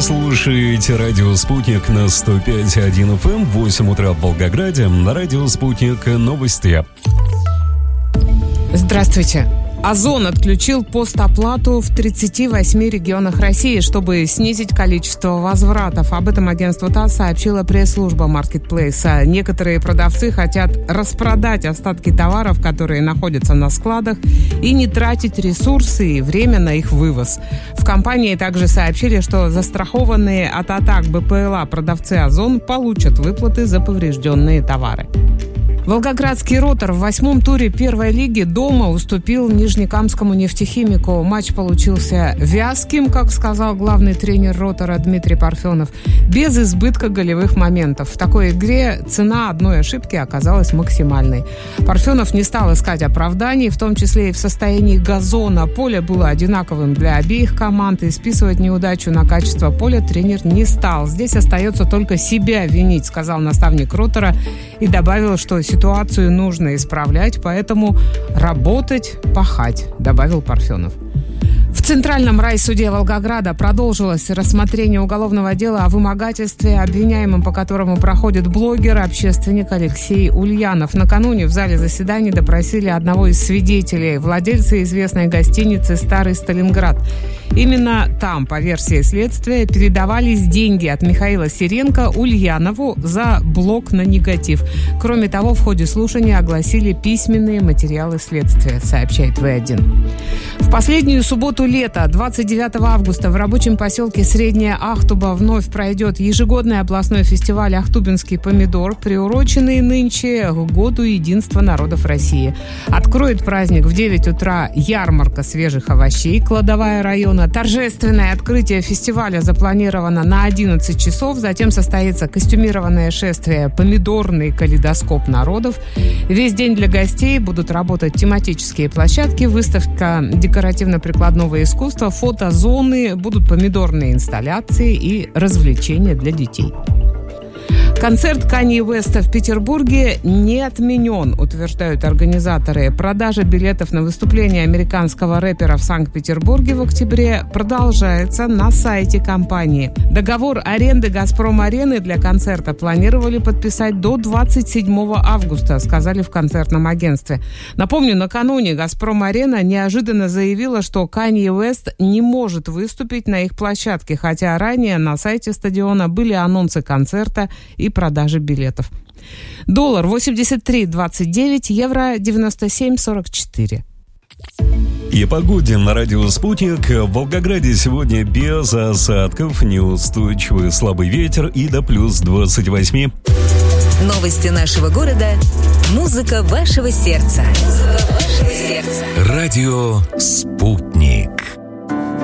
Вы слушаете радио «Спутник» на 105.1 FM, 8 утра в Волгограде. На радио «Спутник» новости. Здравствуйте. Озон отключил постоплату в 38 регионах России, чтобы снизить количество возвратов. Об этом агентству ТАСС сообщила пресс-служба маркетплейса. Некоторые продавцы хотят распродать остатки товаров, которые находятся на складах, и не тратить ресурсы и время на их вывоз. В компании также сообщили, что застрахованные от атак БПЛА продавцы Озон получат выплаты за поврежденные товары. Волгоградский «Ротор» в 8-м туре первой лиги дома уступил Нижнекамскому нефтехимику. Матч получился вязким, как сказал главный тренер «Ротора» Дмитрий Парфенов, без избытка голевых моментов. В такой игре цена одной ошибки оказалась максимальной. Парфенов не стал искать оправданий, в том числе и в состоянии газона. Поле было одинаковым для обеих команд, и списывать неудачу на качество поля тренер не стал. Здесь остается только себя винить, сказал наставник «Ротора», и добавил, что ситуацию нужно исправлять, поэтому работать, пахать, добавил Парфенов. В Центральном райсуде Волгограда продолжилось рассмотрение уголовного дела о вымогательстве, обвиняемым по которому проходит блогер, общественник Алексей Ульянов. Накануне в зале заседаний допросили одного из свидетелей, владельца известной гостиницы «Старый Сталинград». Именно там, по версии следствия, передавались деньги от Михаила Сиренко Ульянову за блог на негатив. Кроме того, в ходе слушания огласили письменные материалы следствия, сообщает В1. В последнюю субботу лета, 29 августа, в рабочем поселке Средняя Ахтуба вновь пройдет ежегодный областной фестиваль «Ахтубинский помидор», приуроченный нынче к Году единства народов России. Откроет праздник в 9 утра ярмарка свежих овощей, кладовая района. Торжественное открытие фестиваля запланировано на 11 часов. Затем состоится костюмированное шествие «Помидорный калейдоскоп народов». Весь день для гостей будут работать тематические площадки, выставка декоративно-прикладного искусства, фотозоны, будут помидорные инсталляции и развлечения для детей. Концерт Канье Уэста в Петербурге не отменен, утверждают организаторы. Продажа билетов на выступление американского рэпера в Санкт-Петербурге в октябре продолжается на сайте компании. Договор аренды «Газпром-арены» для концерта планировали подписать до 27 августа, сказали в концертном агентстве. Напомню, накануне «Газпром-арена» неожиданно заявила, что Канье Уэст не может выступить на их площадке, хотя ранее на сайте стадиона были анонсы концерта и продажи билетов. Доллар 83.29, евро 97.44. И погоде на радио «Спутник». В Волгограде сегодня без осадков, неустойчивый слабый ветер и до плюс 28. Новости нашего города. Музыка вашего сердца. Радио «Спутник».